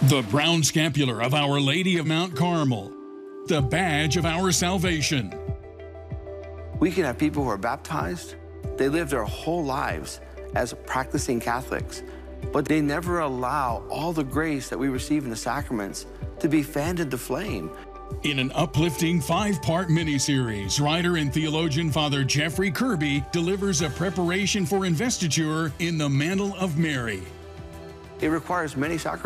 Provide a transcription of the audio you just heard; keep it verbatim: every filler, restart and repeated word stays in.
The brown scapular of Our Lady of Mount Carmel, the badge of our salvation. We can have people who are baptized. They live their whole lives as practicing Catholics, but they never allow all the grace that we receive in the sacraments to be fanned into flame. In an uplifting five-part miniseries, writer and theologian Father Jeffrey Kirby delivers a preparation for investiture in the Mantle of Mary. It requires many sacrifices.